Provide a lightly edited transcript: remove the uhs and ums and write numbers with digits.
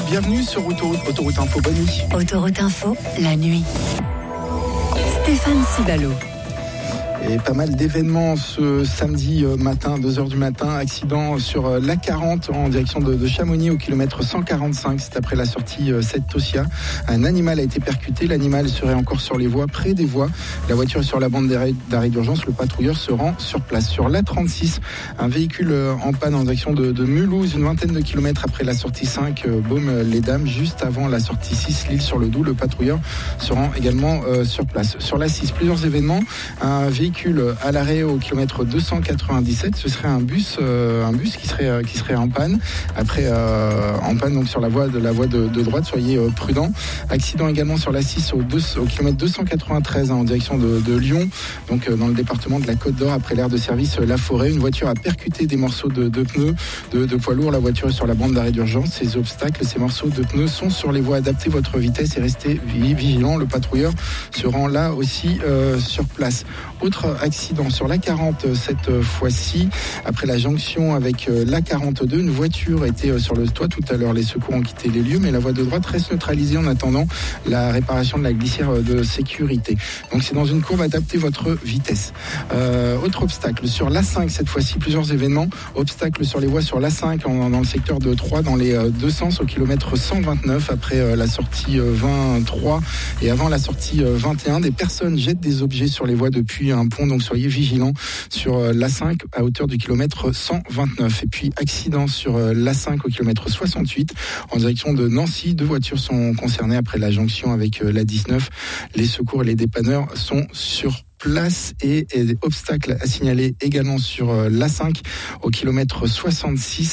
bienvenue sur Autoroute Info, bonne nuit. Autoroute Info, la nuit. Stéphane Sidalo. Et pas mal d'événements ce samedi matin, 2h du matin. Accident sur l'A40 en direction de Chamonix au kilomètre 145. C'est après la sortie 7 Tosia. Un animal a été percuté. L'animal serait encore sur les voies, près des voies. La voiture est sur la bande d'arrêt d'urgence. Le patrouilleur se rend sur place. Sur l'A36, un véhicule en panne en direction de Mulhouse, une vingtaine de kilomètres après la sortie 5 Baume-les-Dames, juste avant la sortie 6 Lille-sur-le-Doubs. Le patrouilleur se rend également sur place. Sur l'A6, plusieurs événements. Un véhicule à l'arrêt au kilomètre 297, ce serait un bus qui serait en panne. Après en panne donc sur la voie de droite, soyez prudents. Accident également sur l'A6 au kilomètre 293 en direction de Lyon, donc dans le département de la Côte d'Or, après l'aire de service La Forêt. Une voiture a percuté des morceaux de pneus de poids lourd. La voiture est sur la bande d'arrêt d'urgence. Ces morceaux de pneus sont sur les voies. Adaptez votre vitesse et restez vigilants. Le patrouilleur se rend là aussi sur place. Autre accident sur l'A40 cette fois-ci, après la jonction avec l'A42, une voiture était sur le toit tout à l'heure. Les secours ont quitté les lieux, mais la voie de droite reste neutralisée en attendant la réparation de la glissière de sécurité. Donc c'est dans une courbe, adaptez votre vitesse. Autre obstacle sur l'A5 cette fois-ci, plusieurs événements. Obstacle sur les voies sur l'A5 dans le secteur de Troyes dans les deux sens au kilomètre 129 après la sortie 23 et avant la sortie 21. Des personnes jettent des objets sur les voies depuis un pont, donc soyez vigilants sur l'A5 à hauteur du kilomètre 129. Et puis accident sur l'A5 au kilomètre 68 en direction de Nancy. 2 voitures sont concernées après la jonction avec l'A19. Les secours et les dépanneurs sont sur place et obstacles à signaler également sur l'A5 au kilomètre 66